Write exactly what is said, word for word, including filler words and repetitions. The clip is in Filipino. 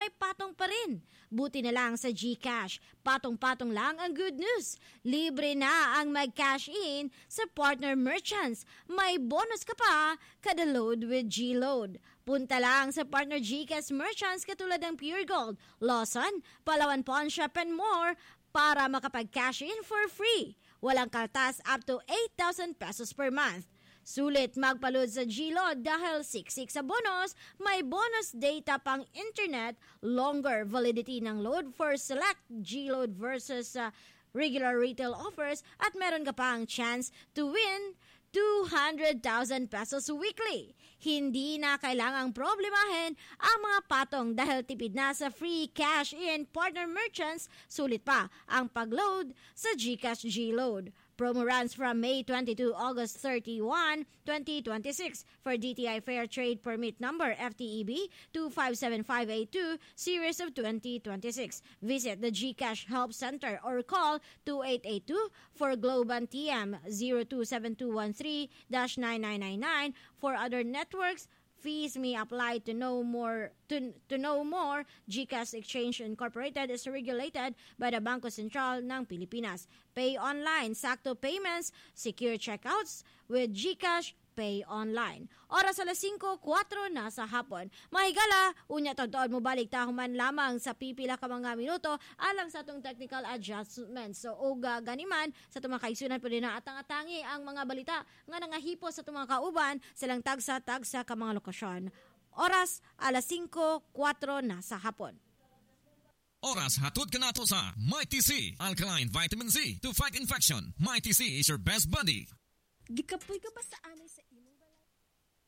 may patong pa rin. Buti na lang sa GCash, patong-patong lang ang good news. Libre na ang mag-cash in sa partner merchants. May bonus ka pa kada load with G-Load. Punta lang sa partner GCash merchants katulad ng Pure Gold, Lawson, Palawan Pawn Shop and more para makapag-cash in for free. Walang kaltas up to eight thousand pesos per month. Sulit magpa-load sa G-Load dahil siksik sa bonus, may bonus data pang internet, longer validity ng load for select G-Load versus uh, regular retail offers at meron ka pang chance to win two hundred thousand pesos weekly. Hindi na kailangang problemahin ang mga patong dahil tipid na sa free cash in partner merchants, sulit pa ang pag-load sa GCash G-Load. Promo runs from May twenty-second to August thirty-first, twenty twenty-six for D T I Fair Trade Permit Number F T E B two five seven five eight two Series of twenty twenty-six. Visit the GCash Help Center or call two eight eight two for Globan T M zero two seven two one three dash nine nine nine nine. For other networks, fees may apply. To know more. To, to know more, GCash Exchange Incorporated is regulated by the Bangko Sentral ng Pilipinas. Pay online, sakto payments, secure checkouts with GCash Pay Online. Oras alas singko kwatro na sa hapon. Mahigala, unya todod mo balik tahuman lamang sa pipila ka mga minuto alang sa itong technical adjustments. So, uga ganiman sa itong mga kaisunan po din na atang-atangi ang mga balita nga nangahipo sa itong mga kauban silang tagsa-tagsa ka mga lokasyon. Oras alas singko kwatro na sa hapon. Oras hatod ka na to sa Mighty C, Alkaline Vitamin C to fight infection. Mighty C is your best buddy. Gikapoy ka ba sa anay